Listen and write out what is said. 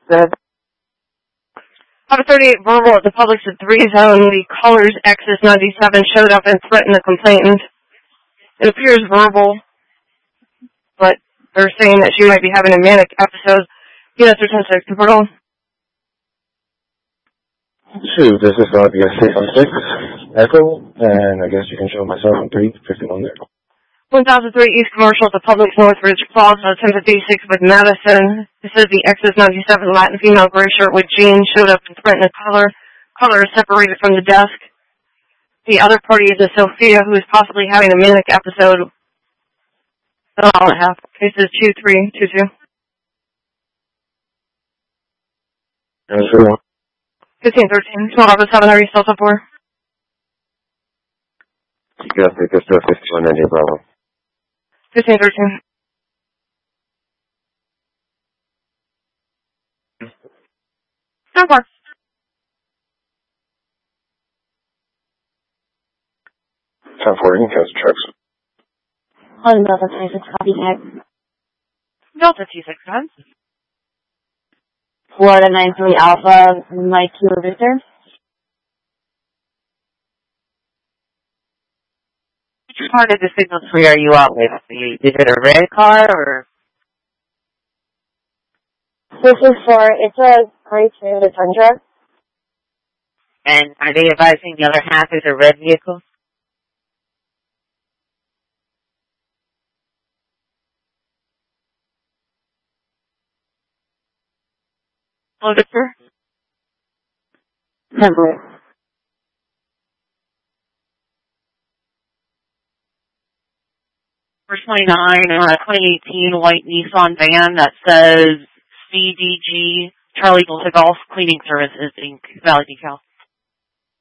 Good. 538 verbal at the Publix at 3 zone. The caller's Exus 97 showed up and threatened the complainant. It appears verbal, but they're saying that she might be having a manic episode. Yes, there's 10-6 to portal. 2, this is RBS 616 Echo, and I guess you can show myself on 351 there. 1003 East Commercial at the Publix Northridge Plaza, 1056 with Madison. It says the Exus 97 Latin female gray shirt with jeans showed up and threatened the caller. Caller is separated from the desk. The other party is a Sophia who is possibly having a manic episode. That's all I have. Case is 2322. 1513. 1207 East Delta 4. You got the Gusto 51 India Bravo. 1513. So far. Time for you can cancel trucks. On Delta 26, copy tag. Delta 26, guys. Florida 93 Alpha, Mike Kilo Victor. Which part of the signal tree are you out with? Is it a red car or? This is for, it's a gray Toyota Tundra. And are they advising the other half is a red vehicle? Hello, Victor. Template. Number 29, 2018 white Nissan van that says CDG Charlie Delta Golf Cleaning Services Inc. Valley Decal.